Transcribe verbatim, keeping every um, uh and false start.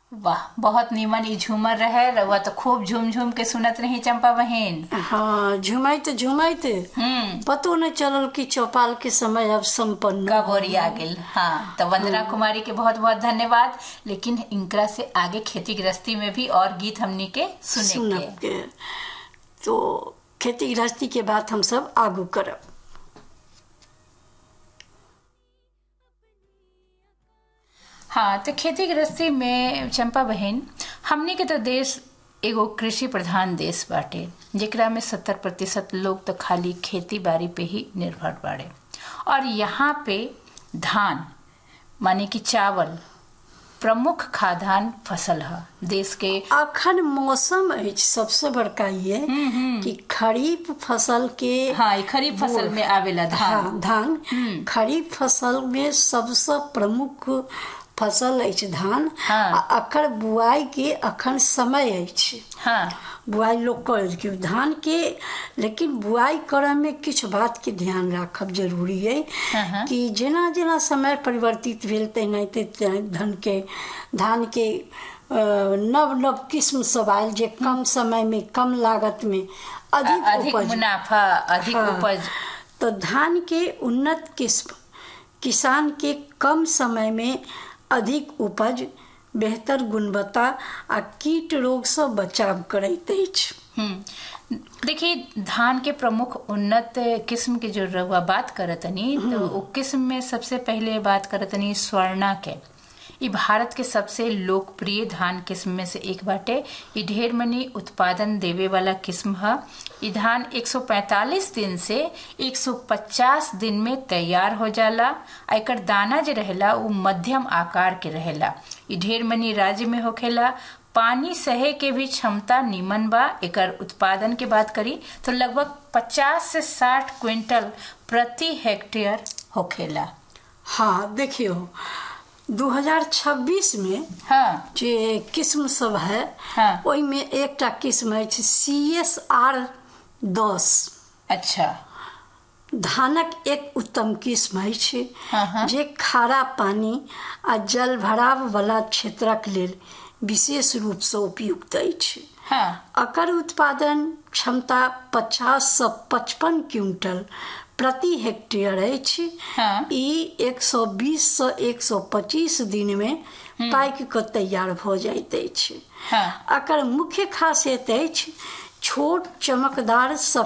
वाह, बहुत नीमन ई झूमर रहे। रउआ तो खूब झूम झूम के सुनत रही चंपा बहन। हाँ, झुमाइत झुमाइत हम्म पतो न चलल कि चौपाल के समय अब संपन्न कब ओरिया गेल। हाँ, तो वंदना कुमारी के बहुत बहुत धन्यवाद। लेकिन इनकरा से आगे खेती गृहस्थी में भी और गीत हमनी के सुने सुनब के। के। तो खेती गृहस्थी के बात हम सब आगू करब। हाँ, तो खेती गृहस्थी में चंपा बहन, हमनी के तो देश एगो कृषि प्रधान देश बाटे, जेकरा में सत्तर प्रतिशत लोग तो खाली खेती बाड़ी पे ही निर्भर बाड़े। और यहाँ पे धान माने कि चावल प्रमुख खाद्यान्न फसल है देश के। अखन मौसम अछि सबसे बड़का ये कि खरीफ फसल के। हाँ, ये खरीफ फसल में आवेला धान। हाँ, धान खरीफ फसल में सबसे प्रमुख फसल अछि धान। हाँ। आ अकर बुआई के अखन समय अछि। हाँ, बुआई लोग कर के धान के। लेकिन बुआई करे में किछ बात के ध्यान राखब जरूरी है। हाँ। कि जेना जेना समय परिवर्तित भेल तेनाहिते धान के धान के नव नव किस्म सब आयल जे कम समय में कम लागत में अधिक, अधिक उपज मुनाफा, अधिक हाँ, उपज। तो धान के उन्नत किस्म किसान के कम समय में अधिक उपज, बेहतर गुणवत्ता आ कीट रोग से बचाव करैत अछि। हम्म देखिए, धान के प्रमुख उन्नत किस्म के जो रउआ बात करतनी, तो वो किस्म में सबसे पहले बात करतनी स्वर्णा के। ई भारत के सबसे लोकप्रिय धान किस्म में से एक बाटे। ई ढेर मनी उत्पादन देवे वाला किस्म है। ई धान एक सौ पैंतालीस दिन से एक सौ पचास दिन में तैयार हो जाला। एकर दाना जो रहेला वो मध्यम आकार के रहेला। ई ढेर मनी राज्य में होखेला। पानी सहे के भी क्षमता निमन बा। एकर उत्पादन के बात करी तो लगभग पचास से साठ क्विंटल प्रति हेक्टेयर होखेला। हाँ, देखियो दो हज़ार छब्बीस में हाँ, जे किस्म सब है, हाँ, ओई में एकटा किस्म है सी एस आर दस। अच्छा, धानक एक उत्तम किस्म है हाँ, हाँ, जे खारा पानी आ जल भराव वाला क्षेत्रक लेल विशेष रूप से उपयुक्त अछि। हाँ, अकर उत्पादन क्षमता पचास से पचपन क्विंटल प्रति हेक्टेयर अछि। हाँ, ई एक सौ बीस से एक सौ पच्चीस दिन में पाक के तैयार भ जाइत अछि। हाँ, अकर मुख्य खासियत अछि छोट चमकदार